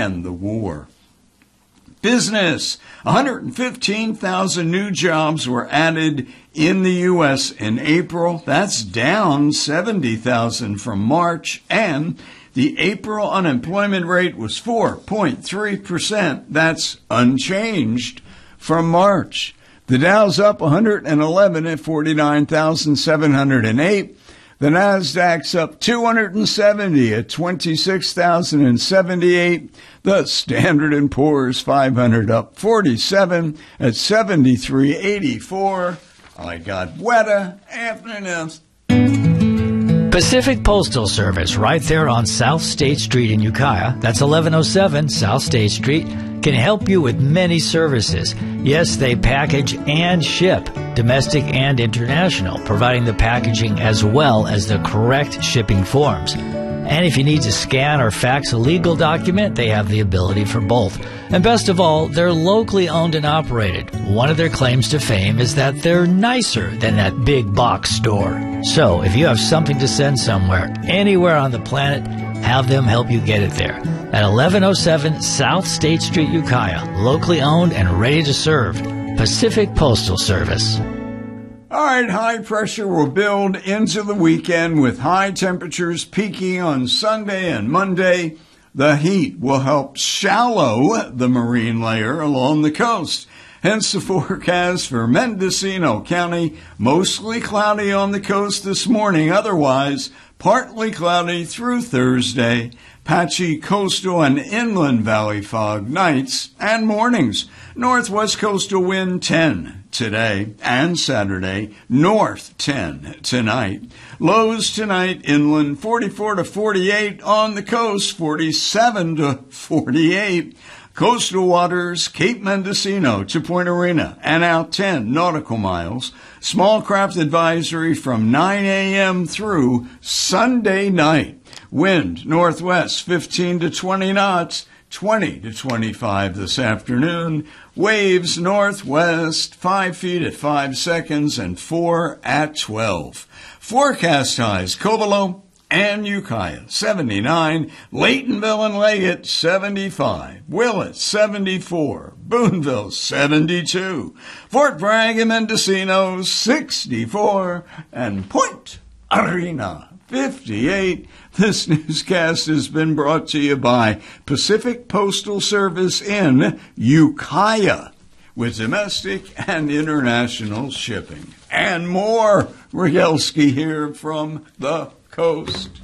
and the war. Business. 115,000 new jobs were added in the U.S. in April. That's down 70,000 from March. And the April unemployment rate was 4.3%. That's unchanged from March. The Dow's up 111 at 49,708. The Nasdaq's up 270 at 26,078. The Standard & Poor's 500 up 47 at 73.84. I got weather afternoon. Pacific Postal Service, right there on South State Street in Ukiah, that's 1107 South State Street, can help you with many services. Yes, they package and ship, domestic and international, providing the packaging as well as the correct shipping forms. And if you need to scan or fax a legal document, they have the ability for both. And best of all, they're locally owned and operated. One of their claims to fame is that they're nicer than that big box store. So if you have something to send somewhere, anywhere on the planet, have them help you get it there. At 1107 South State Street, Ukiah, locally owned and ready to serve. Pacific Postal Service. All right, high pressure will build into the weekend with high temperatures peaking on Sunday and Monday. The heat will help shallow the marine layer along the coast. Hence the forecast for Mendocino County, mostly cloudy on the coast this morning, otherwise partly cloudy through Thursday. Patchy coastal and inland valley fog nights and mornings. Northwest coastal wind 10 today and Saturday. North 10 tonight. Lows tonight inland 44 to 48. On the coast 47 to 48. Coastal waters, Cape Mendocino to Point Arena and out 10 nautical miles. Small craft advisory from 9 a.m. through Sunday night. Wind northwest 15 to 20 knots, 20 to 25 this afternoon. Waves northwest 5 feet at 5 seconds and 4 at 12. Forecast highs, Covelo and Ukiah 79, Laytonville and Leggett 75, Willett 74, Boonville 72, Fort Bragg and Mendocino 64, and Point Arena 58. This newscast has been brought to you by Pacific Postal Service in Ukiah with domestic and international shipping. And more. Rygelski here from the coast.